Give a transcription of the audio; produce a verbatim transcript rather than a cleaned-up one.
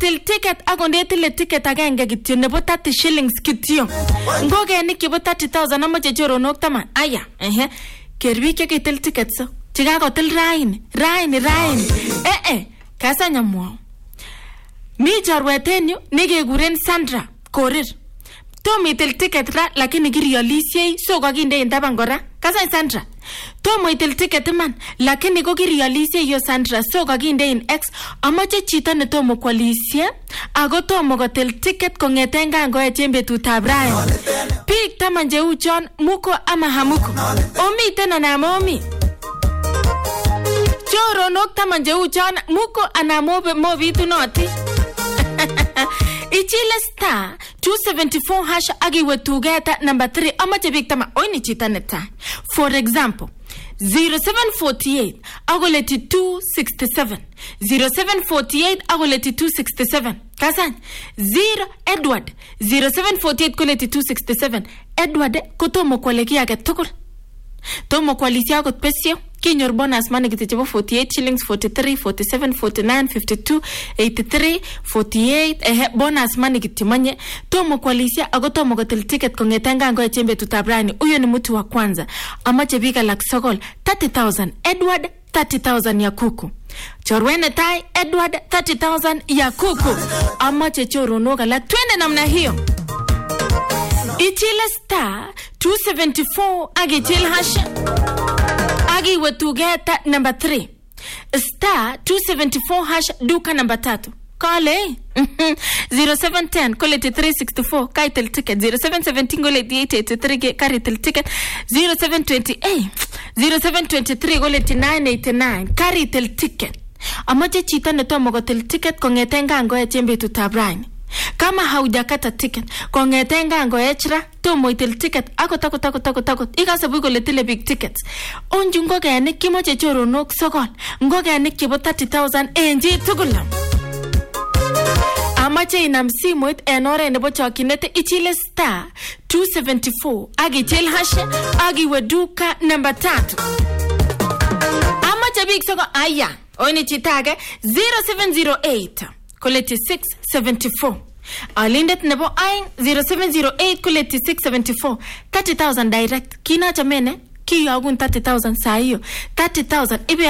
itil ticket akonde tile ticket agenge kityo nebo thirty shillings kityo. Ngokenik chebo thirty thousand amache choronok taman. Aya, ehe. Kerbi ke kitil ticket so. Chikakotil raini, raini, raini. Eh eh, kasanya mwao. Mi chorweten yu nekekuren Sandra Korir. Tom itil ticket ra lakini kirialisiei so kakinde en taban kora. Kasany Sandra. Tom itil ticket iman lakini ko kirialisiei yo Sandra so kakinde in X. Amache chito ne tomo kwalisie ako tomo kotil ticket kongeten kangoe en betutab raini. Biik taman cheu chon muko ama hamuko. Omiten anan momi. Choronok taman cheu chon muko anan mobitunoti. Ichile star two seventy-four hash agiwe tugeta number three amache big tama oini chita neta. For example, zero seven four eight agoleti two sixty-seven. zero seven four eight agoleti two sixty-seven. Kasan zero Edward zero seven four eight koleti two sixty-seven. Edward kotomo kwaleki age tukul. Tomo kwalisi akot pesyo. Kinyor bonus money kitichebo forty-eight shillings, forty-three, forty-seven, forty-nine, fifty-two, eighty-three, forty-eight. Eh, bonus money kitimanye. Tomo kwalisia ako tomo kotil ticket kongeten kangoe en betutab raini. Huyo ni mtu wa kwanza. Amache biik alak sokol thirty thousand. Edward thirty thousand ya kuku. Chorwene tai Edward thirty thousand ya kuku. Amache choronok alak twende namna hiyo. Ichile star two seventy-four agichil hash. Agi wetugeta number three. Star two seventy-four hash duka number tatu. Kale. zero seven one zero koleti three sixty-four kaitel ticket. zero seven one seven koleti eight eighty-three karitel ticket. zero seven two eight zero seven two three koleti nine eighty-nine karitel ticket. Amache chita ne tomo kotil ticket kongeten kangoe en betutab raini. Kama haujakata ticket kongeten kangoe chra tomo itil ticket akot akot akot akot akot ikase buy kole tile big tickets. Onju ngokenik kimoche choronok sokol. Ngokenik chebo thirty thousand en chi tugul. Amache inam simoit en oret nebo chokyinet ichile star two seventy-four agichil hash agiwe duka number tatu. Amache big sokol aya oini chitage zero seven zero eight koleti six seventy-four. Alindet nebo aing zero seven zero eight koleti six seventy-four. thirty thousand direct. Kina chamene kiyagun thirty thousand saa hiyo. thirty thousand ibe